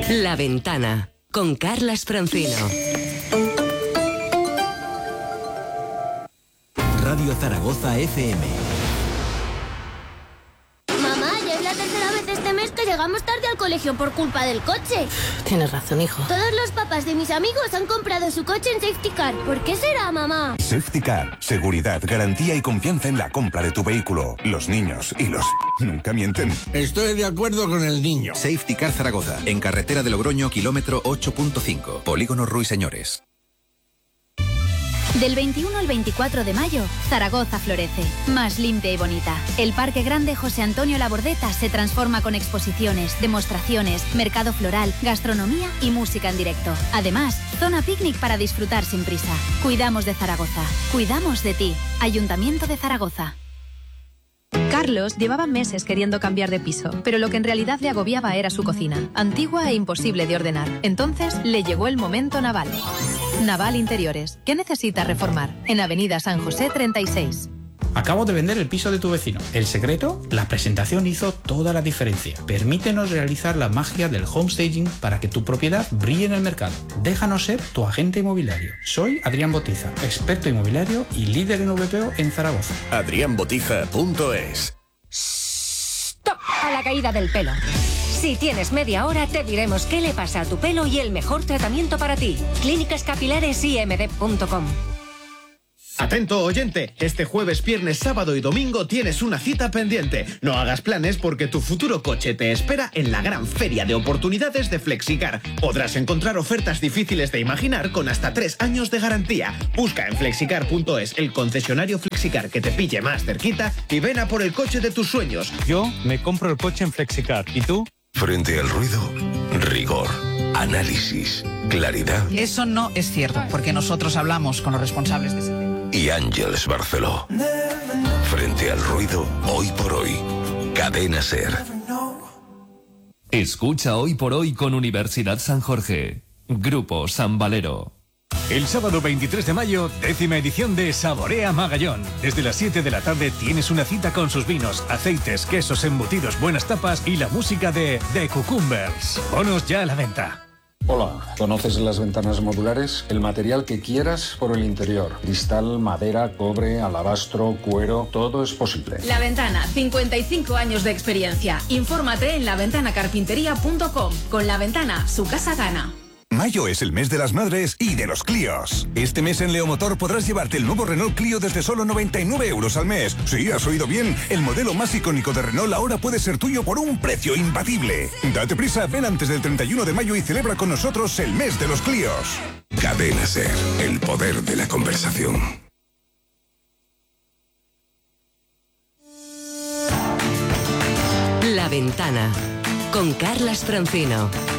La Ventana, con Carlas Francino. Radio Zaragoza FM. Mamá, ya es la tercera vez este mes que llegamos tarde al colegio por culpa del coche. Tienes razón, hijo. Todos los papás de mis amigos han comprado su coche en Safety Car. ¿Por qué será, mamá? Safety Car. Seguridad, garantía y confianza en la compra de tu vehículo. Los niños y los... nunca mienten. Estoy de acuerdo con el niño. Safety Car Zaragoza, en carretera de Logroño, kilómetro 8.5. Polígono Ruiseñores. Del 21 al 24 de mayo, Zaragoza florece, más limpia y bonita. El Parque Grande José Antonio Labordeta se transforma con exposiciones, demostraciones, mercado floral, gastronomía y música en directo. Además, zona picnic para disfrutar sin prisa. Cuidamos de Zaragoza, cuidamos de ti. Ayuntamiento de Zaragoza. Carlos llevaba meses queriendo cambiar de piso, pero lo que en realidad le agobiaba era su cocina, antigua e imposible de ordenar. Entonces le llegó el momento Naval. Naval Interiores. ¿Qué necesita reformar? En Avenida San José 36. Acabo de vender el piso de tu vecino. ¿El secreto? La presentación hizo toda la diferencia. Permítenos realizar la magia del homestaging para que tu propiedad brille en el mercado. Déjanos ser tu agente inmobiliario. Soy Adrián Botiza, experto inmobiliario y líder en VPO en Zaragoza. adrianbotija.es. ¡Stop! A la caída del pelo. Si tienes media hora, te diremos qué le pasa a tu pelo y el mejor tratamiento para ti. clínicascapilaresimd.com. Atento oyente, este jueves, viernes, sábado y domingo tienes una cita pendiente. No hagas planes porque tu futuro coche te espera en la gran feria de oportunidades de Flexicar. Podrás encontrar ofertas difíciles de imaginar con hasta 3 años de garantía. Busca en flexicar.es el concesionario Flexicar que te pille más cerquita y ven a por el coche de tus sueños. Yo me compro el coche en Flexicar. ¿Y tú? Frente al ruido, rigor, análisis, claridad. Eso no es cierto, porque nosotros hablamos con los responsables de ese tema. Y Ángeles Barceló. Frente al ruido, hoy por hoy. Cadena SER. Escucha Hoy por Hoy con Universidad San Jorge. Grupo San Valero. El sábado 23 de mayo, 10ª edición de Saborea Magallón. Desde las 7 de la tarde tienes una cita con sus vinos, aceites, quesos, embutidos, buenas tapas y la música de The Cucumbers. Bonos ya a la venta. Hola, ¿conoces las ventanas modulares? El material que quieras por el interior. Cristal, madera, cobre, alabastro, cuero, todo es posible. La Ventana, 55 años de experiencia. Infórmate en laventanacarpintería.com. Con La Ventana, su casa gana. Mayo es el mes de las madres y de los Clios. Este mes en Leomotor podrás llevarte el nuevo Renault Clio desde solo 99 euros al mes. Sí, has oído bien. El modelo más icónico de Renault ahora puede ser tuyo por un precio imbatible. Date prisa, ven antes del 31 de mayo y celebra con nosotros el mes de los Clios. Cadena SER, el poder de la conversación. La Ventana, con Carlas Francino.